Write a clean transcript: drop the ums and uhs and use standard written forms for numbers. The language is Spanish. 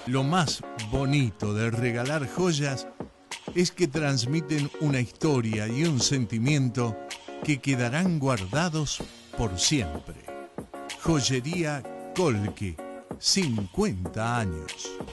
Lo más bonito de regalar joyas es que transmiten una historia y un sentimiento que quedarán guardados por siempre. Joyería Colque, 50 años.